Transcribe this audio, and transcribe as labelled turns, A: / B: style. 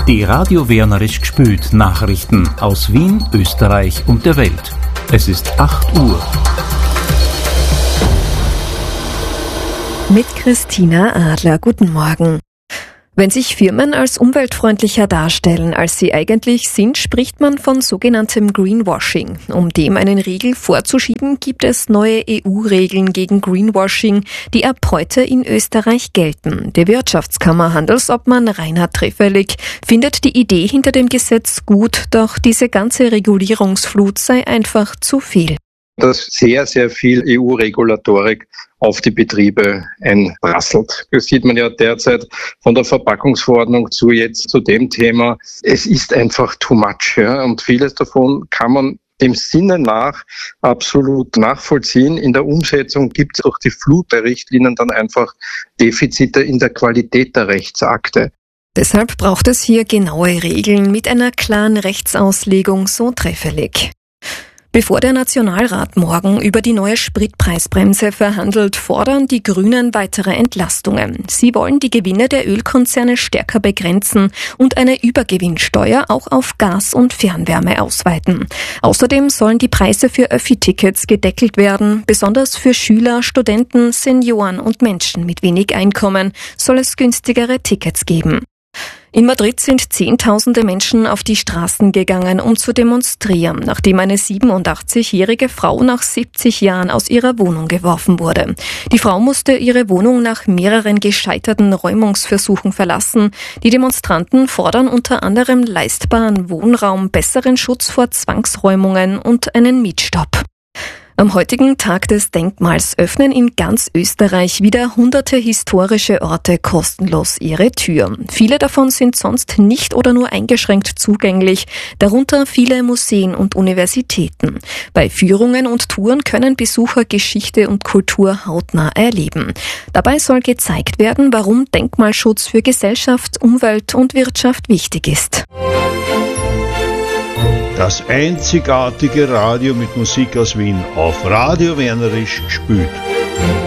A: Die Radio Wernerisch gspült Nachrichten aus Wien, Österreich und der Welt. Es ist 8 Uhr.
B: Mit Christina Adler. Guten Morgen. Wenn sich Firmen als umweltfreundlicher darstellen, als sie eigentlich sind, spricht man von sogenanntem Greenwashing. Um dem einen Riegel vorzuschieben, gibt es neue EU-Regeln gegen Greenwashing, die ab heute in Österreich gelten. Die Wirtschaftskammer Handelsobmann Reinhard Treffelig findet die Idee hinter dem Gesetz gut, doch diese ganze Regulierungsflut sei einfach zu viel.
C: Dass sehr, sehr viel EU-Regulatorik auf die Betriebe einprasselt. Das sieht man ja derzeit von der Verpackungsverordnung zu jetzt zu dem Thema. Es ist einfach too much, ja, und vieles davon kann man dem Sinne nach absolut nachvollziehen. In der Umsetzung gibt es durch die Flut der Richtlinien dann einfach Defizite in der Qualität der Rechtsakte.
B: Deshalb braucht es hier genaue Regeln mit einer klaren Rechtsauslegung, so Treffelig. Bevor der Nationalrat morgen über die neue Spritpreisbremse verhandelt, fordern die Grünen weitere Entlastungen. Sie wollen die Gewinne der Ölkonzerne stärker begrenzen und eine Übergewinnsteuer auch auf Gas und Fernwärme ausweiten. Außerdem sollen die Preise für Öffi-Tickets gedeckelt werden. Besonders für Schüler, Studenten, Senioren und Menschen mit wenig Einkommen soll es günstigere Tickets geben. In Madrid sind Zehntausende Menschen auf die Straßen gegangen, um zu demonstrieren, nachdem eine 87-jährige Frau nach 70 Jahren aus ihrer Wohnung geworfen wurde. Die Frau musste ihre Wohnung nach mehreren gescheiterten Räumungsversuchen verlassen. Die Demonstranten fordern unter anderem leistbaren Wohnraum, besseren Schutz vor Zwangsräumungen und einen Mietstopp. Am heutigen Tag des Denkmals öffnen in ganz Österreich wieder hunderte historische Orte kostenlos ihre Tür. Viele davon sind sonst nicht oder nur eingeschränkt zugänglich, darunter viele Museen und Universitäten. Bei Führungen und Touren können Besucher Geschichte und Kultur hautnah erleben. Dabei soll gezeigt werden, warum Denkmalschutz für Gesellschaft, Umwelt und Wirtschaft wichtig ist.
D: Das einzigartige Radio mit Musik aus Wien auf Radio Wernerisch gspült.